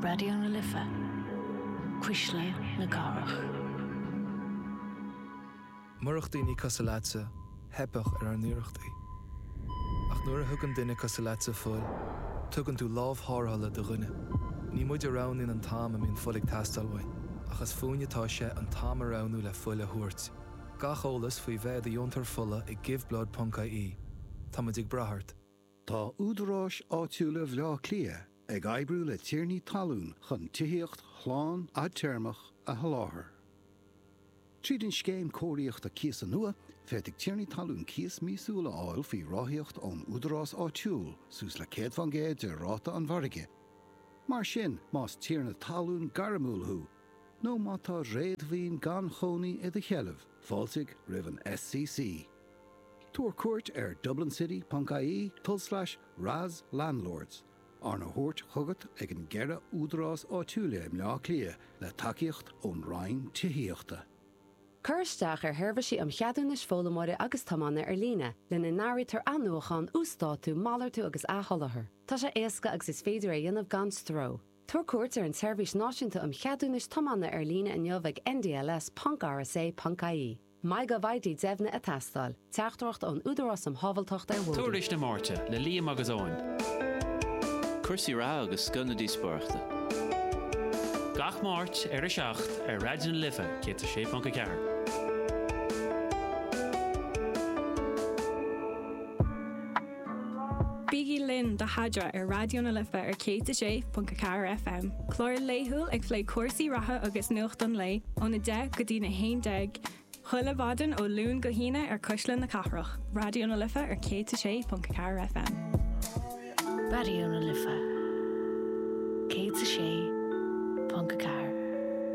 Radio na Lifa. Quisle na Carach. Murachtaí Casalatsa, hepach nuirachtaí. Ach nuair a thugann duine Casalatsa fuil, tugann tú lámhthárthala do dhuine. Ní muid arán in an táim am fuillig tastalhain, achas fúinetá sé an táim aránú le fuile thuirt. Gach ólas faoi bheith a diontar fulla i giveblod.ie. Tá muid ag brathart. Tá údarás áitiúla bhleá clia ag aibrú le tíornaí talún chun tíocht chláán a termach a haláthair. Tríd in scéim cóiríocht a cías nua, féidigh tíornaí talún cías mísúla áil faoi ráthíocht ón údarás áitiúil sús le céad fan géad de ráta an bharige. Mar sin más tíorna talún garamúlthú, nó má tá réadmhíon gan chonaí i d cheilmh, fáilsigh roimh an SCC. Tuair cuairt ar dublincity.ie/Raz Landlords. Arna thuirt chugat ag an gceithre údarás áitiúla im leá clia le takeíocht ón Rhein títhíochta. Chuirsteach ar thuirbhí am cheadúnas fólamóide agus tamanna ar líne, lena náirítar annuachán úsáidú málartú agus athalathair. Tá sé éasca agus is féidir a dhéanamh gan stró. Tuair cuairt ar an seirbhís náisiúnta am cheadúnas tamanna ar líne an jobh ag ndls.rsa.ie. Mai go bhaidí deimhna a tastal, teachtacht ón údarás am hábhaltocht ar bhúd. Tuairis na máirte le Liam agus Óin. Cursaí rá agus sconadí spáirta. Gach máirt ar a seacht ar Radio na Lifa céta sé panca ceathar. Bígí Lynn de Hadra ar Radio na Lifa ar céta sé panca ceathar FM. Clár léithúil ag phlé cuasaí ratha agus nuacht an lei óna 10 go dtí na 11. Chuile bhadan ó lún go híine ar Cuisle na Cathrach. Radio na Lifa ar céta sé panca ceathar FM. Radio na Lifa.